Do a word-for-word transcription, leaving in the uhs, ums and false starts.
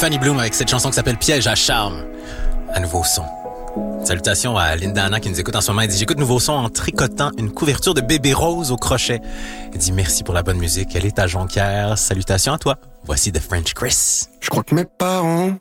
Fanny Bloom avec cette chanson qui s'appelle Piège à charme. À Nouveau Son. Salutations à Linda Anna qui nous écoute en ce moment. Elle dit « J'écoute Nouveau Son en tricotant une couverture de bébé rose au crochet. » Elle dit « Merci pour la bonne musique. Elle est à Jonquière. Salutations à toi. Voici The French Chris. » Je crois que mes parents